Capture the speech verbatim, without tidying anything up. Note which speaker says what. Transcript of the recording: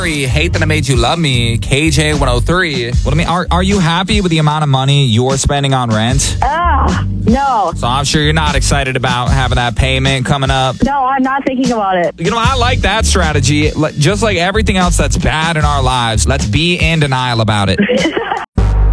Speaker 1: three. Hate That I Made You Love Me. K J one oh three. Well, I mean, are, are you happy with the amount of money you're spending on rent?
Speaker 2: Ah, no.
Speaker 1: So I'm sure you're not excited about having that payment coming up.
Speaker 2: No, I'm not thinking about it.
Speaker 1: You know, I like that strategy. Just like everything else that's bad in our lives, let's be in denial about it.